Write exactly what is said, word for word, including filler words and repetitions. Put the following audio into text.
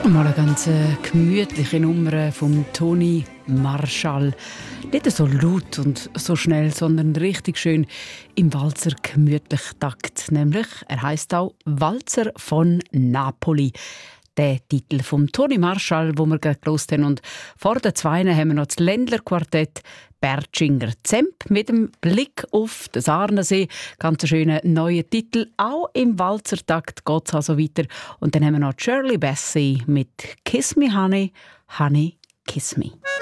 Mal eine ganz äh, gemütliche Nummer vom Toni Marschall. Nicht so laut und so schnell, sondern richtig schön im Walzer gemütlich Takt. Nämlich, er heisst auch Walzer von Napoli. Der Titel vom Toni Marschall, wo wir gerade gehört haben. Und vor den zwei haben wir noch das Ländlerquartett Bertschinger Zemp mit dem Blick auf den Saarnensee. Ganz schöner neuer Titel. Auch im Walzertakt geht es also weiter. Und dann haben wir noch Shirley Bassey mit Kiss Me Honey, Honey Kiss Me.